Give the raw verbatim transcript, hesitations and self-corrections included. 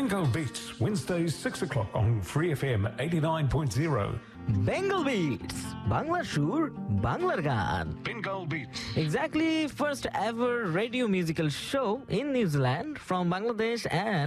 Bengal Beats, Wednesdays six o'clock on Free F M eighty-nine point zero. Bengal bits বাংলার সুর বাংলার গান Bengal Beats. Exactly, first ever radio musical show in New Zealand from Bangladesh and